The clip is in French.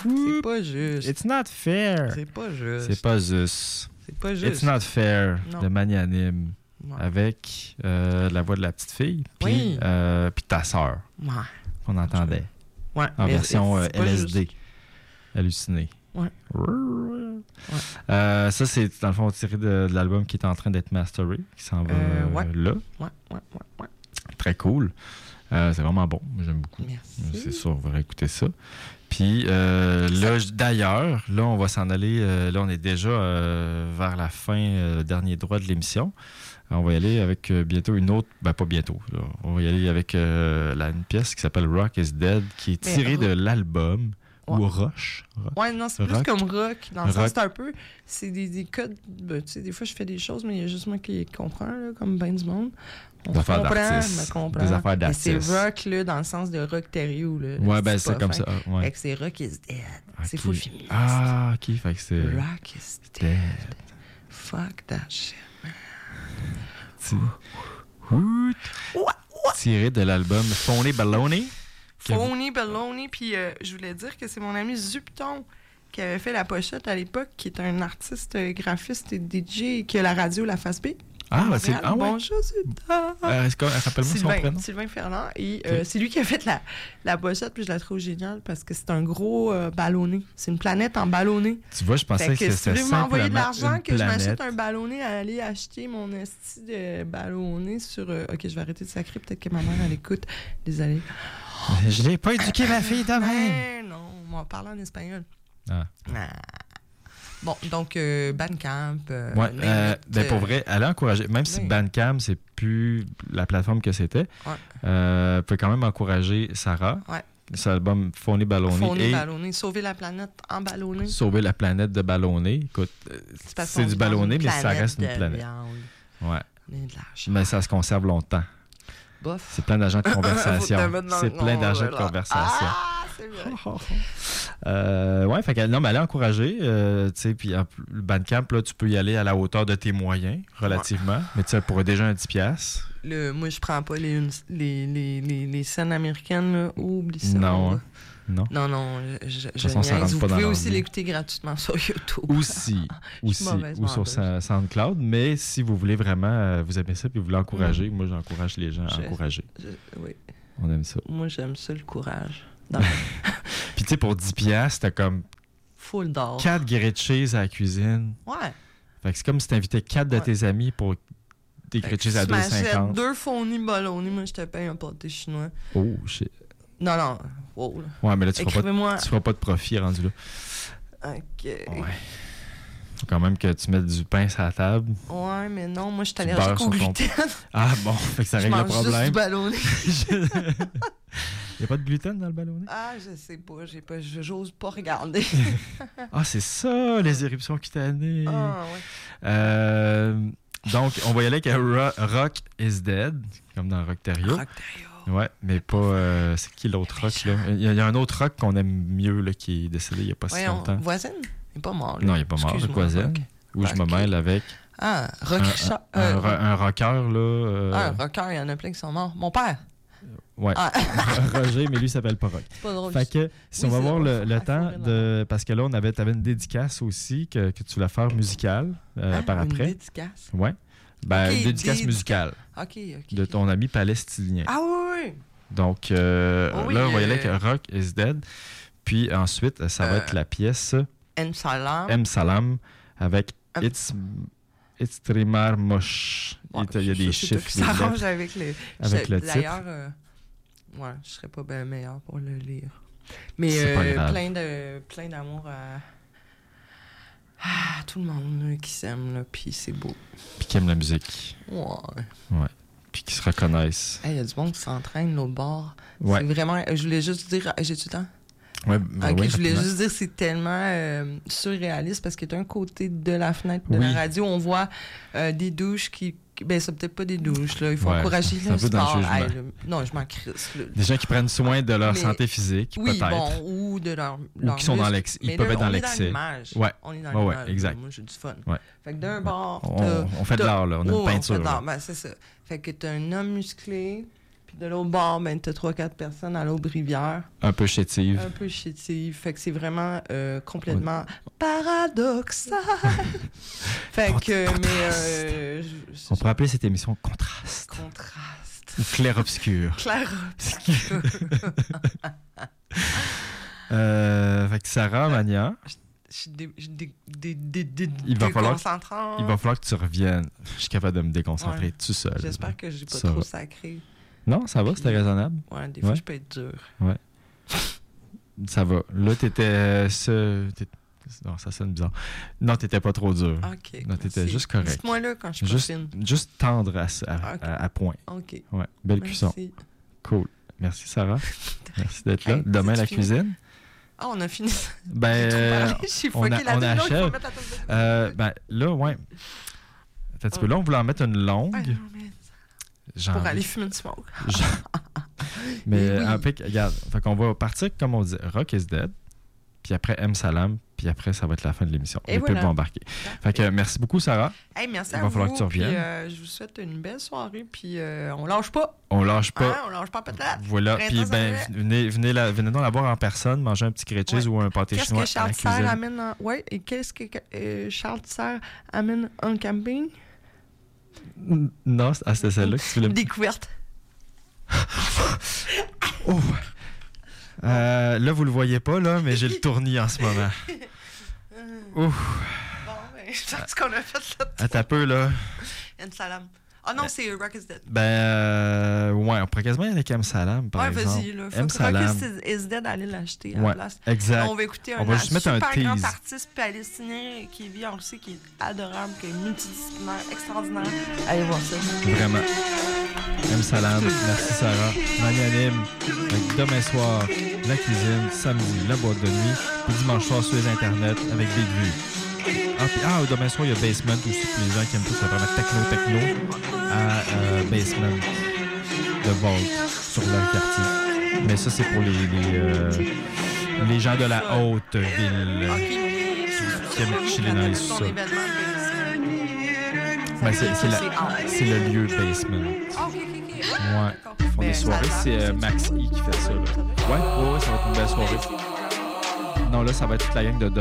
C'est pas juste. It's not fair. C'est pas juste. C'est pas juste. C'est pas juste. It's not fair Non. de Magnanime Ouais. avec la voix de la petite fille Oui. puis ta sœur Ouais. qu'on entendait Ouais. en mais version c'est pas LSD. juste. Halluciné. Ouais. Ça, c'est dans le fond tiré de l'album qui est en train d'être masteré, qui s'en va ouais. là. Ouais. Très cool. C'est vraiment bon. J'aime beaucoup. Merci. C'est sûr, on va réécouter ça. Puis là, d'ailleurs, là, on va s'en aller. Là, on est déjà vers la fin, dernier droit de l'émission. On va y aller avec bientôt une autre. Ben, pas bientôt. Là. On va y aller avec une pièce qui s'appelle Rock is Dead, qui est tirée de l'album. Ouais. Ou Roche. Ouais, non, c'est plus Rock. comme rock. Dans le Rock. sens, c'est un peu. C'est des codes. Ben, tu sais, des fois, je fais des choses, mais il y a juste moi qui comprends, là, comme ben du monde. On Des affaires comprend, d'artistes. mais comprend. Des affaires Mais d'artistes. c'est rock, là, dans le sens de rock Terrio, là. Ouais, ben c'est comme ça. Ouais. Fait que c'est rock is dead. C'est Ok. full féministe. Ah, ok. Fait que c'est. Rock is dead. Fuck that shit. Tiré de l'album Phony Baloney. Phony Baloney, puis je voulais dire que c'est mon ami Zupton qui avait fait la pochette à l'époque, qui est un artiste graphiste et DJ qui a la radio La Face B. Ah, ben c'est. Ah, ouais. Bonjour Zupton! Rappelle-moi son prénom. Sylvain Fernand. Et Ok. c'est lui qui a fait la pochette, puis je la trouve géniale parce que c'est un gros ballonné. C'est une planète en ballonné. Tu vois, je pensais Fait que que si c'était vous voulez m'envoyer de simplement l'argent, une que je m'achète planète. un ballonné, à aller acheter mon esti de ballonné sur... OK, je vais arrêter de sacrer. Peut-être que ma mère, elle écoute. Désolée. Je n'ai pas éduqué ma fille de même. Mais non, on va parler en espagnol. Ah. Bon, donc, Bandcamp... Ouais, ben pour vrai, elle a encouragé, même si oui. Bandcamp, c'est plus la plateforme que c'était, peut quand même encourager Sarah, Ouais. son album Phony Baloney Phony et Ballonné, sauver la planète en ballonné. Sauver la planète de ballonné. Écoute, parce c'est qu'on du vit dans ballonné, une mais ça reste une de planète. viande. Ouais. On est de l'argent. Mais ça se conserve longtemps. Bof. C'est plein d'agents de conversation. Faut te mettre dans C'est le plein nom, d'agents de là. conversation. Ah, c'est vrai. Ouais, fait qu'elle, non, mais elle a encouragé, tu sais, puis le Bandcamp, là, tu peux y aller à la hauteur de tes moyens, relativement, mais tu sais, pour déjà un 10$. Moi, je prends pas les scènes américaines, là. Oublie ça. Non, là. non. Non, je façon, ça niaise. rentre Vous pas dans pouvez leur aussi vie. l'écouter gratuitement sur YouTube. Aussi, Je suis mauvaise ou sur vendeuse. SoundCloud, mais si vous voulez vraiment, vous aimez ça, puis vous voulez encourager, moi, j'encourage les gens à encourager. Oui. On aime ça. Moi, j'aime ça, le courage. Puis tu sais, pour 10$, t'as comme Full d'or. 4 grilled cheese à la cuisine. Ouais. Fait que c'est comme si t'invitais 4 de tes amis pour des grilled cheese à Tu m'achètes 2,50$. 2 Phony Ballonné, moi, je te paye un pâté chinois. Oh, shit. Non. Wow, là. Ouais, mais là, tu Écrivez-moi. feras pas de profit rendu là. OK. Ouais. Faut quand même que tu mettes du pain sur la table. Ouais, mais non, moi, je suis Du allergique beurre au sur ton- gluten. Ah bon, fait que ça Je règle le mange juste problème. du ballonné. Il n'y a pas de gluten dans le ballonné? Ah, je sais pas, j'ose pas regarder. Ah, c'est ça, les éruptions cutanées. Ah, ouais. Donc, on va y aller avec Rock is Dead, comme dans Rocktario. Ouais, mais pas... c'est qui l'autre rock, là? Il y a un autre rock qu'on aime mieux, là, qui est décédé il n'y a pas si longtemps. Voisine? Il n'est pas mort, là. Non, il n'est pas mort, le Excuse-moi, voisin. Rock. Où je me Ok. mêle avec Ah, Rock Richard. un rocker, là. Un rocker, il y en a plein qui sont morts. Mon père! Ouais. Ah. Roger, mais lui, il s'appelle pas Rock. C'est pas drôle. Fait que, si Oui, on va c'est voir drôle. le Ah, temps faut de... Parce que là, t'avais une dédicace aussi que tu voulais faire musicale par après. Une dédicace? Ouais. Ben, Ok, une dédicace dédicace. musicale OK. de ton ami palestinien. Ah oui! Donc, oui, là, on va y aller avec Rock is Dead. Puis ensuite, ça va être la pièce M. Salam. M. Salam avec It's Trimar Mosh. Il y a des chiffres. Ça des arrange lettres. avec les... Avec le titre. D'ailleurs, ouais, je serais pas bien meilleur pour le lire. Mais C'est pas grave. plein d'amour à tout le monde là, qui s'aime, là, puis c'est beau. Puis qui aime la musique. Ouais. Ouais. Puis qui se reconnaissent. Il y a du monde qui s'entraîne l'autre bord. Ouais. C'est vraiment... Je voulais juste dire... J'ai-tu le temps? Ouais, Ok, ouais, je voulais rapidement. juste dire c'est tellement surréaliste parce que d'un côté de la fenêtre de Oui. la radio, on voit des douches qui... Ben, c'est peut-être pas des douches, là. Il faut Ouais, encourager c'est un le peu dans le sport. jugement. Hey, là, non, je m'en crisse, là. Des gens qui prennent soin de leur Mais- santé physique, Oui, peut-être. bon, ou de leur qui sont dans muscle. l'excès. Ils Mais peuvent là, être dans on est l'excès. l'image. Ouais. On est dans Ouais, l'image. exact. Moi, j'ai du fun. Ouais. Fait que d'un bord, On fait de l'art, là. On a une on peinture. fait de là. l'art. Ben, c'est ça. Fait que t'as un homme musclé, Puis de l'autre bord, ben, t'as 3-4 personnes à l'autre rivière. Un peu chétive. Un peu chétive. Fait que c'est vraiment complètement paradoxal. Fait que, mais... On pourrait appeler cette émission Contraste. Contraste. Ou Clair-obscur. Clair-obscur. Fait que Sarah Magnan... Il va falloir que tu reviennes. Je suis capable de me déconcentrer tout seul. J'espère que j'ai pas trop sacré. Non, ça va, c'était raisonnable. Ouais, des fois, je peux être dur. Ouais. Ça va. Là, t'étais... Non, ça sonne bizarre. Non, t'étais pas trop dur. OK. Non, t'étais juste correct. Dites-moi là quand je suis fine. Juste tendre à point. OK. Ouais, belle cuisson. Cool. Merci, Sarah. Merci d'être là. Demain, la cuisine. Ah, on a fini. Ben, on achève. Ben, là, ouais. Attends un petit peu. Là, on voulait en mettre une longue. Pour aller fumer une smoke. Mais regarde, fait qu'on va partir, comme on dit, Rock is Dead, puis après M Salam, puis après, ça va être la fin de l'émission. Les pubs vont embarquer. Fait que merci beaucoup, Sarah. Hey, merci à vous. Il va falloir que tu reviennes. Puis, je vous souhaite une belle soirée, puis on lâche pas. On lâche pas. On lâche pas peut-être. Voilà, puis ben, venez donc la voir en personne, manger un petit grilled cheese ou un pâté chinois à la cuisine. Et qu'est-ce que Charles Tisser amène en camping? Non, c'était celle-là que tu voulais... Découverte. Oh. Là, vous le voyez pas, là, mais j'ai le tournis en ce moment. Ouf. Bon, ben, je pense qu'on a fait là. Attends un peu, là. Une salam. Ah non, c'est Rock is Dead. Ben, ouais, on pourrait quasiment y aller avec M Salam, par exemple. Ouais, vas-y, là. Faut que Rock is Dead, allez l'acheter à la place. Exact. On va écouter on va juste mettre super un tease. grand artiste palestinien qui vit en Russie, qui est adorable, qui est multidisciplinaire, extraordinaire. Allez voir ça. Vraiment. M Salam, merci Sarah. Magnanime, demain soir, la cuisine, samedi, la boîte de nuit, puis dimanche soir sur les internets avec Big Vue. Demain soir, il y a Basement aussi pour les gens qui aiment plus vraiment techno à Basement de Vault sur leur quartier. Mais ça, c'est pour les gens de la haute ville qui aiment chiller dans les sous-sols. Ben, c'est le lieu Basement. Ouais. Ils font des soirées, c'est Max E qui fait ça. Là. Ouais, ça va être une belle soirée. Non, là, ça va être toute la gang de